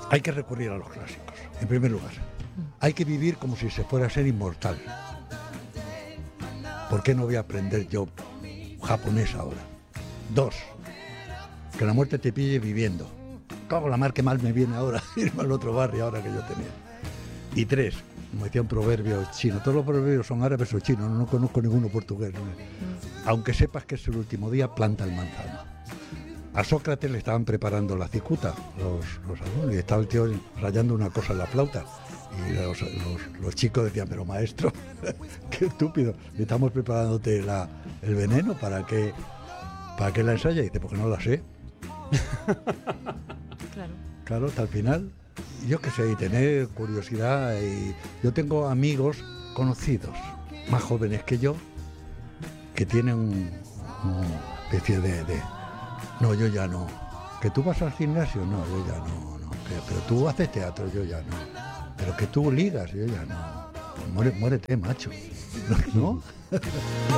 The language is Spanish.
Hay que recurrir a los clásicos, en primer lugar. Hay que vivir como si se fuera a ser inmortal. ¿Por qué no voy a aprender yo japonés ahora? 2, que la muerte te pille viviendo. Cago la mar que mal me viene ahora irme al otro barrio ahora que yo tenía. Y 3, como decía un proverbio chino, todos los proverbios son árabes o chinos, no conozco ninguno portugués. Aunque sepas que es el último día, planta el manzano. A Sócrates le estaban preparando la cicuta, los alumnos, y estaba el tío rayando una cosa en la flauta. Y los chicos decían, pero maestro, qué estúpido, estamos preparándote el veneno para que la ensayes. Y dice, porque no la sé. Claro, hasta el final, yo qué sé, y tener curiosidad. Y yo tengo amigos conocidos, más jóvenes que yo, que tienen una especie de no, yo ya no. ¿Que tú vas al gimnasio? No, yo ya no. Pero tú haces teatro, yo ya no. Pero que tú ligas, yo ya no. Muérete, macho. ¿No?